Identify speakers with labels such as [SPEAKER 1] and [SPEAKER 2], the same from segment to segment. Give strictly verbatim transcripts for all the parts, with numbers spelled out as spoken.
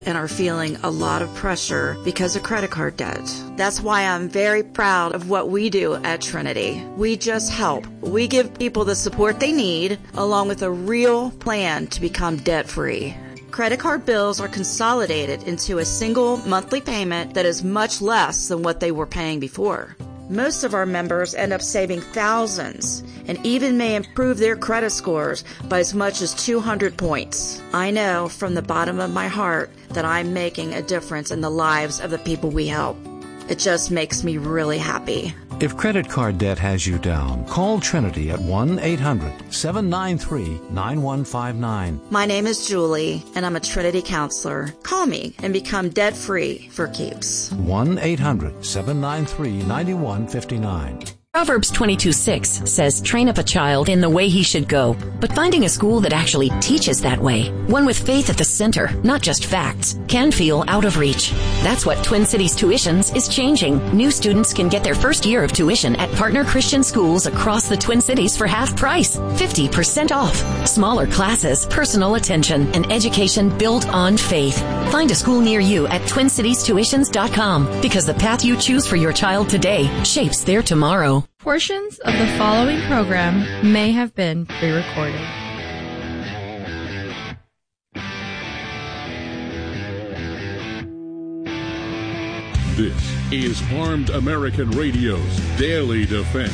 [SPEAKER 1] and are feeling a lot of pressure because of credit card debt. That's why I'm very proud of what we do at Trinity. We just help. We give people the support they need, along with a real plan to become debt-free. Credit card bills are consolidated into a single monthly payment that is much less than what they were paying before. Most of our members end up saving thousands and even may improve their credit scores by as much as two hundred points. I know from the bottom of my heart that I'm making a difference in the lives of the people we help. It just makes me really happy.
[SPEAKER 2] If credit card debt has you down, call Trinity at one eight hundred seven nine three nine one five nine.
[SPEAKER 1] My name is Julie, and I'm a Trinity counselor. Call me and become debt-free for keeps.
[SPEAKER 2] one eight hundred seven nine three nine one five nine.
[SPEAKER 3] Proverbs twenty-two six says, train up a child in the way he should go. But finding a school that actually teaches that way, one with faith at the center, not just facts, can feel out of reach. That's what Twin Cities Tuitions is changing. New students can get their first year of tuition at partner Christian schools across the Twin Cities for half price, fifty percent off. Smaller classes, personal attention, and education built on faith. Find a school near you at twin cities tuitions dot com, because the path you choose for your child today shapes their tomorrow.
[SPEAKER 4] Portions of the following program may have been pre-recorded.
[SPEAKER 5] This is Armed American Radio's Daily Defense.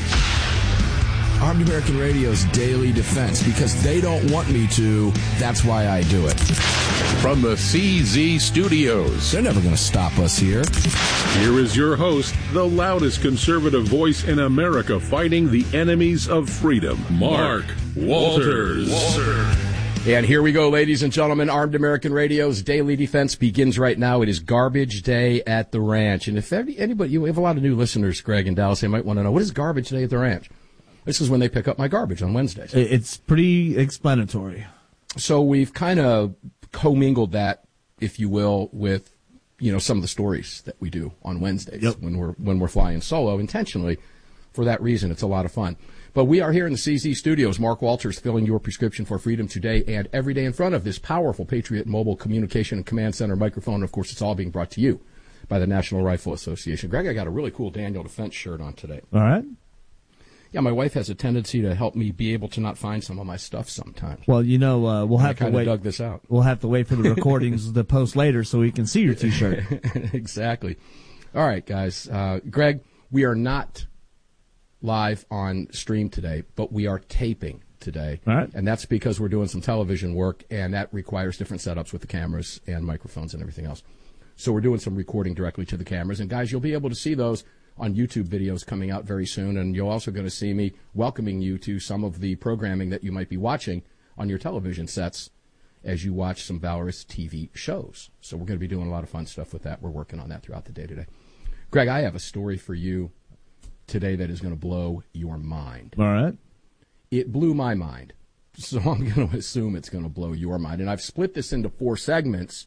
[SPEAKER 6] Armed American Radio's Daily Defense, because they don't want me to, that's why I do it.
[SPEAKER 5] From the C Z Studios.
[SPEAKER 6] They're never going to stop us here.
[SPEAKER 5] Here is your host, the loudest conservative voice in America fighting the enemies of freedom, Mark Walters. Walter.
[SPEAKER 7] And here we go, ladies and gentlemen. Armed American Radio's Daily Defense begins right now. It is Garbage Day at the Ranch. And if anybody, you have a lot of new listeners, Greg, in Dallas, they might want to know, what is Garbage Day at the Ranch? This is when they pick up my garbage on Wednesdays.
[SPEAKER 8] It's pretty explanatory.
[SPEAKER 7] So we've kind of commingled that, if you will, with, you know, some of the stories that we do on Wednesdays. Yep. when we're when we're flying solo intentionally. For that reason, it's a lot of fun. But we are here in the C Z Studios. Mark Walters filling your prescription for freedom today and every day in front of this powerful Patriot Mobile Communication and Command Center microphone. And of course, it's all being brought to you by the National Rifle Association. Greg, I got a really cool Daniel Defense shirt on today.
[SPEAKER 8] All right.
[SPEAKER 7] Yeah, my wife has a tendency to help me be able to not find some of my stuff sometimes.
[SPEAKER 8] Well, you know, uh, we'll have
[SPEAKER 7] I
[SPEAKER 8] to wait.
[SPEAKER 7] Dug this out.
[SPEAKER 8] We'll have to wait for the recordings to post later so we can see your T-shirt.
[SPEAKER 7] Exactly. All right, guys. Uh, Greg, we are not live on stream today, but we are taping today.
[SPEAKER 8] All right.
[SPEAKER 7] And that's because we're doing some television work, and that requires different setups with the cameras and microphones and everything else. So we're doing some recording directly to the cameras. And, guys, you'll be able to see those on YouTube videos coming out very soon, and you're also going to see me welcoming you to some of the programming that you might be watching on your television sets as you watch some valorous T V shows. So we're going to be doing a lot of fun stuff with that. We're working on that throughout the day today. Greg, I have a story for you today that is going to blow your mind.
[SPEAKER 8] All right.
[SPEAKER 7] It blew my mind, so I'm going to assume it's going to blow your mind. And I've split this into four segments,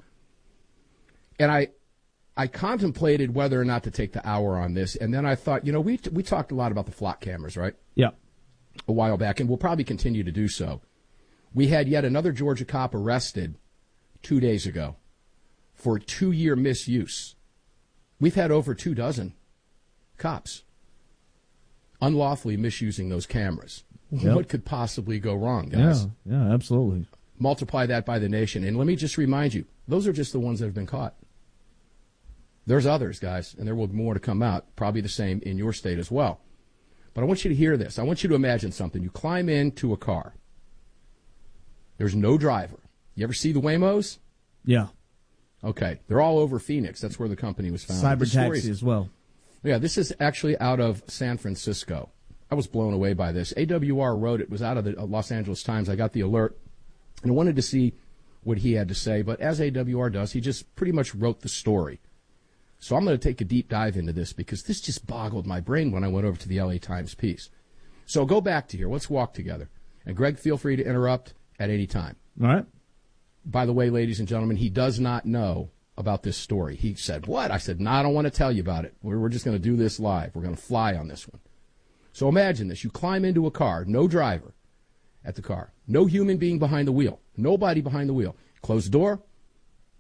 [SPEAKER 7] and I I contemplated whether or not to take the hour on this, and then I thought, you know, we we talked a lot about the flock cameras, right?
[SPEAKER 8] Yeah.
[SPEAKER 7] A while back, and we'll probably continue to do so. We had yet another Georgia cop arrested two days ago for two-year misuse. We've had over two dozen cops unlawfully misusing those cameras. Yep. What could possibly go wrong, guys?
[SPEAKER 8] Yeah, yeah, absolutely.
[SPEAKER 7] Multiply that by the nation, and let me just remind you, those are just the ones that have been caught. There's others, guys, and there will be more to come out, probably the same in your state as well. But I want you to hear this. I want you to imagine something. You climb into a car. There's no driver. You ever see the Waymos?
[SPEAKER 8] Yeah.
[SPEAKER 7] Okay. They're all over Phoenix. That's where the company was founded.
[SPEAKER 8] Cyber taxi as well.
[SPEAKER 7] Yeah, this is actually out of San Francisco. I was blown away by this. A W R wrote it. It was out of the Los Angeles Times. I got the alert, and I wanted to see what he had to say. But as A W R does, he just pretty much wrote the story. So I'm going to take a deep dive into this because this just boggled my brain when I went over to the L A Times piece. So go back to here. Let's walk together. And, Greg, feel free to interrupt at any time.
[SPEAKER 8] All right.
[SPEAKER 7] By the way, ladies and gentlemen, he does not know about this story. He said, what? I said, no, I don't want to tell you about it. We're, we're just going to do this live. We're going to fly on this one. So imagine this. You climb into a car, no driver at the car, no human being behind the wheel, nobody behind the wheel. Close the door,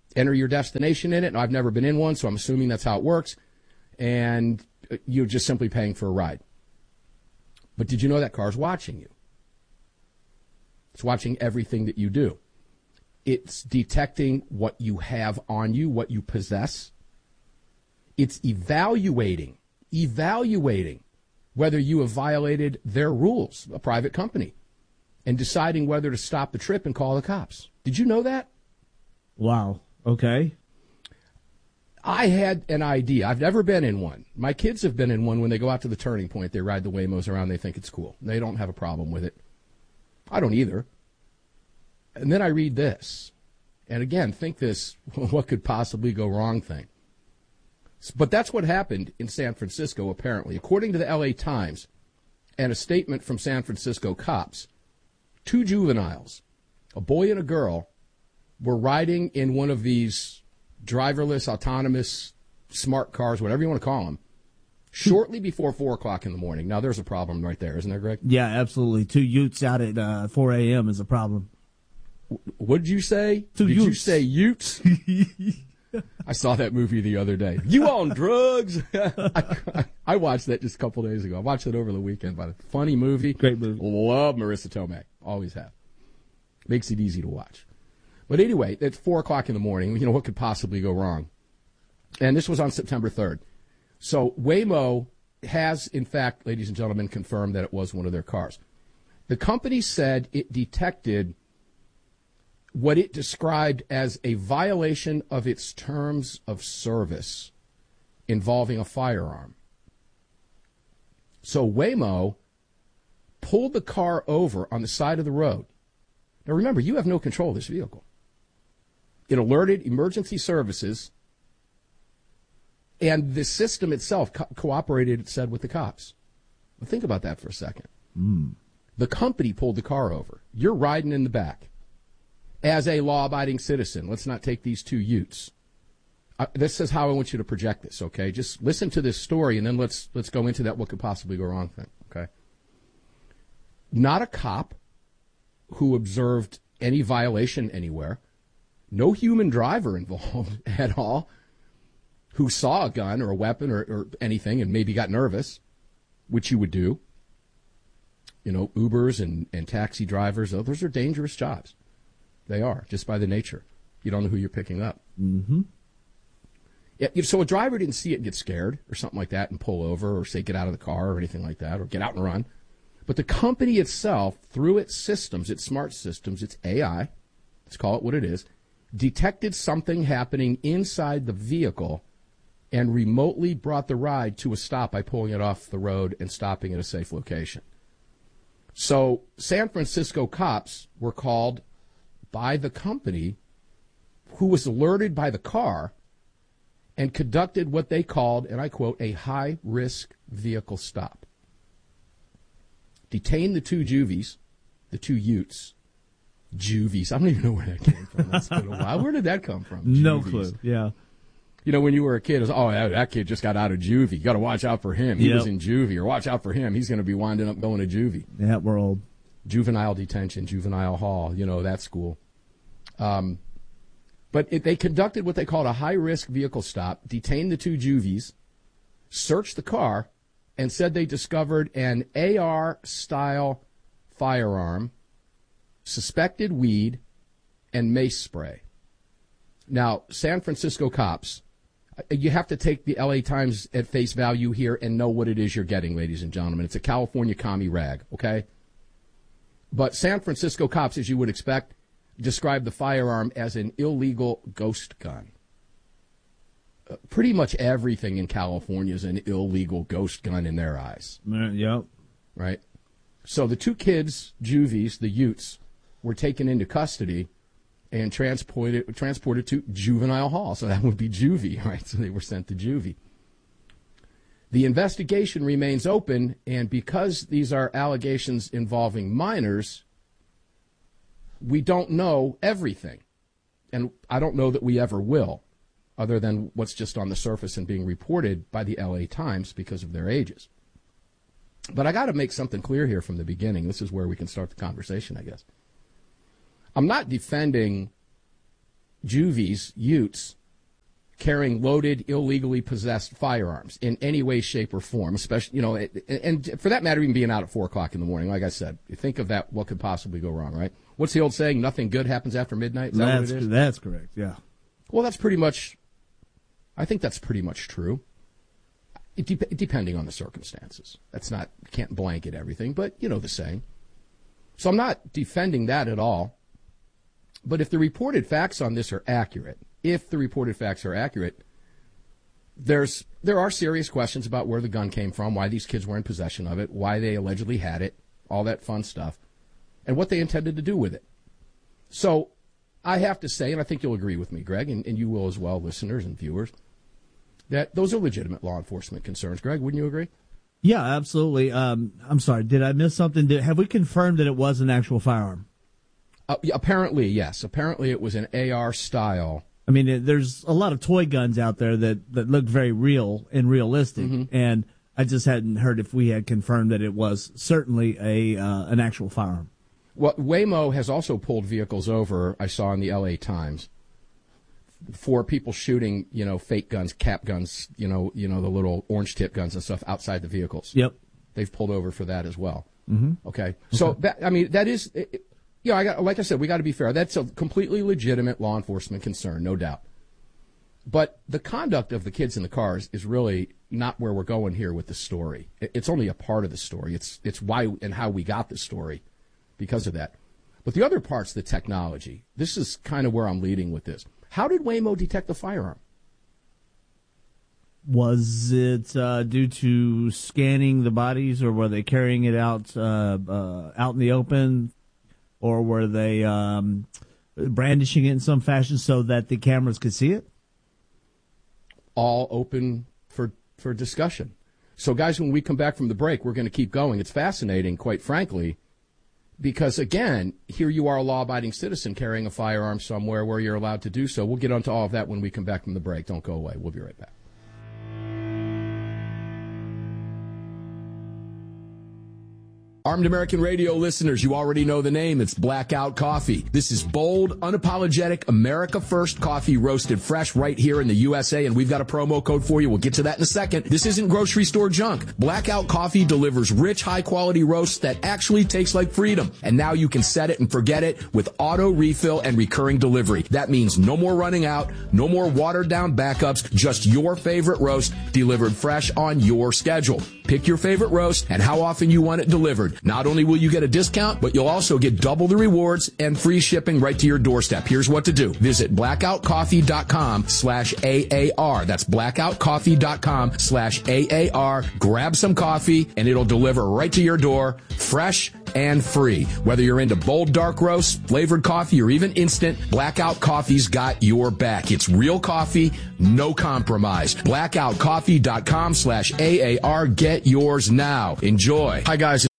[SPEAKER 7] enter your destination in it. And I've never been in one, so I'm assuming that's how it works. And you're just simply paying for a ride. But did you know that car's watching you? It's watching everything that you do. It's detecting what you have on you, what you possess. It's evaluating, evaluating whether you have violated their rules, a private company, and deciding whether to stop the trip and call the cops. Did you know that?
[SPEAKER 8] Wow. Okay.
[SPEAKER 7] I had an idea. I've never been in one. My kids have been in one. When they go out to the turning point, they ride the Waymos around. They think it's cool. They don't have a problem with it. I don't either. And then I read this. And again, think this, what could possibly go wrong thing. But that's what happened in San Francisco, apparently. According to the L A Times and a statement from San Francisco cops, two juveniles, a boy and a girl, were riding in one of these driverless, autonomous, smart cars, whatever you want to call them, shortly before four o'clock in the morning. Now, there's a problem right there, isn't there, Greg?
[SPEAKER 8] Yeah, absolutely. Two Utes out at uh, four a.m. is a problem.
[SPEAKER 7] What did you say?
[SPEAKER 8] Two
[SPEAKER 7] did
[SPEAKER 8] Utes.
[SPEAKER 7] you say Utes? I saw that movie the other day. You on drugs? I, I watched that just a couple days ago. I watched it over the weekend. By the funny movie.
[SPEAKER 8] Great movie.
[SPEAKER 7] Love Marissa Tomei. Always have. Makes it easy to watch. But anyway, it's four o'clock in the morning. You know, what could possibly go wrong? And this was on September third. So Waymo has, in fact, ladies and gentlemen, confirmed that it was one of their cars. The company said it detected what it described as a violation of its terms of service involving a firearm. So Waymo pulled the car over on the side of the road. Now remember, you have no control of this vehicle. It alerted emergency services, and the system itself co- cooperated, it said, with the cops. Well, think about that for a second.
[SPEAKER 8] Mm.
[SPEAKER 7] The company pulled the car over. You're riding in the back. As a law-abiding citizen, let's not take these two Utes. Uh, this is how I want you to project this, okay? Just listen to this story, and then let's let's go into that what could possibly go wrong thing, okay? Not a cop who observed any violation anywhere. No human driver involved at all who saw a gun or a weapon or, or anything and maybe got nervous, which you would do. You know, Ubers and, and taxi drivers, oh, those are dangerous jobs. They are, just by the nature. You don't know who you're picking up.
[SPEAKER 8] Mm-hmm.
[SPEAKER 7] Yeah, so a driver didn't see it and get scared or something like that and pull over or say get out of the car or anything like that or get out and run. But the company itself, through its systems, its smart systems, its A I, let's call it what it is, detected something happening inside the vehicle and remotely brought the ride to a stop by pulling it off the road and stopping at a safe location. So San Francisco cops were called by the company, who was alerted by the car and conducted what they called, and I quote, a high-risk vehicle stop. Detained the two juvies, the two Utes. Juvies. I don't even know where that came from. That's been a while. Where did that come from?
[SPEAKER 8] No
[SPEAKER 7] Juvies.
[SPEAKER 8] clue. Yeah.
[SPEAKER 7] You know, when you were a kid, it was, oh, that, that kid just got out of juvie. You got to watch out for him. He
[SPEAKER 8] Yep.
[SPEAKER 7] was in juvie. Or watch out for him. He's going to be winding up going to juvie.
[SPEAKER 8] Yeah, we're old.
[SPEAKER 7] Juvenile detention, juvenile hall, you know, that school. Um, but it, they conducted what they called a high-risk vehicle stop, detained the two juvies, searched the car, and said they discovered an A R-style firearm, suspected weed, and mace spray. Now, San Francisco cops, you have to take the L A Times at face value here and know what it is you're getting, ladies and gentlemen. It's a California commie rag, okay? But San Francisco cops, as you would expect, described the firearm as an illegal ghost gun. Uh, pretty much everything in California is an illegal ghost gun in their eyes.
[SPEAKER 8] Uh, yep.
[SPEAKER 7] Right? So the two kids, juvies, the Utes, were taken into custody and transported transported to juvenile hall. So that would be juvie, right? So they were sent to juvie. The investigation remains open, and because these are allegations involving minors, we don't know everything. And I don't know that we ever will, other than what's just on the surface and being reported by the L A Times because of their ages. But I got to make something clear here from the beginning. This is where we can start the conversation, I guess. I'm not defending juvies, Utes, carrying loaded, illegally possessed firearms in any way, shape, or form, especially, you know, and for that matter, even being out at four o'clock in the morning. Like I said, you think of that, what could possibly go wrong, right? What's the old saying? Nothing good happens after midnight? Is that
[SPEAKER 8] that's,
[SPEAKER 7] what it is?
[SPEAKER 8] That's correct, yeah.
[SPEAKER 7] Well, that's pretty much, I think that's pretty much true. It de- depending on the circumstances. That's not, can't blanket everything, but you know the saying. So I'm not defending that at all. But if the reported facts on this are accurate, if the reported facts are accurate, there's there are serious questions about where the gun came from, why these kids were in possession of it, why they allegedly had it, all that fun stuff, and what they intended to do with it. So I have to say, and I think you'll agree with me, Greg, and, and you will as well, listeners and viewers, that those are legitimate law enforcement concerns. Greg, wouldn't you agree?
[SPEAKER 8] Yeah, absolutely. Um, I'm sorry, did I miss something? Did, have we confirmed that it was an actual firearm?
[SPEAKER 7] Uh, apparently, yes. Apparently it was an A R style.
[SPEAKER 8] I mean, there's a lot of toy guns out there that, that look very real and realistic, mm-hmm. and I just hadn't heard if we had confirmed that it was certainly a uh, an actual firearm.
[SPEAKER 7] Well, Waymo has also pulled vehicles over, I saw in the L A Times, for people shooting, you know, fake guns, cap guns, you know, you know, the little orange tip guns and stuff outside the vehicles.
[SPEAKER 8] Yep.
[SPEAKER 7] They've pulled over for that as well.
[SPEAKER 8] Mm-hmm.
[SPEAKER 7] Okay. So, okay. That, I mean, that is... It, Yeah, I got, like I said, we got to be fair. That's a completely legitimate law enforcement concern, no doubt. But the conduct of the kids in the cars is really not where we're going here with the story. It's only a part of the story. It's it's why and how we got the story because of that. But the other part's the technology. This is kind of where I'm leading with this. How did Waymo detect the firearm?
[SPEAKER 8] Was it uh, due to scanning the bodies, or were they carrying it out uh, uh, out in the open? Or were they um, brandishing it in some fashion so that the cameras could see it?
[SPEAKER 7] All open for, for discussion. So, guys, when we come back from the break, we're going to keep going. It's fascinating, quite frankly, because, again, here you are, a law-abiding citizen carrying a firearm somewhere where you're allowed to do so. We'll get onto all of that when we come back from the break. Don't go away. We'll be right back. Armed American Radio listeners, you already know the name. It's Blackout Coffee. This is bold, unapologetic, America First coffee roasted fresh right here in the U S A, and we've got a promo code for you. We'll get to that in a second. This isn't grocery store junk. Blackout Coffee delivers rich, high-quality roasts that actually taste like freedom. And now you can set it and forget it with auto refill and recurring delivery. That means no more running out, no more watered-down backups, just your favorite roast delivered fresh on your schedule. Pick your favorite roast and how often you want it delivered. Not only will you get a discount, but you'll also get double the rewards and free shipping right to your doorstep. Here's what to do. Visit blackoutcoffee.com slash AAR. That's blackoutcoffee.com slash AAR. Grab some coffee, and it'll deliver right to your door, fresh and free. Whether you're into bold dark roasts, flavored coffee, or even instant, Blackout Coffee's got your back. It's real coffee, no compromise. blackoutcoffee.com slash AAR. Get yours now. Enjoy. Hi, guys.